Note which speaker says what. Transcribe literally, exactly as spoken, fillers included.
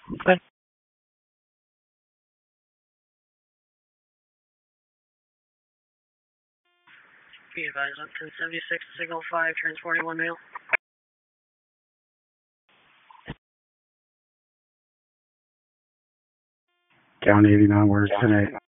Speaker 1: Okay. Be advised, on ten seventy-six, signal five, transporting one male.
Speaker 2: County eighty-nine, where's ten eight?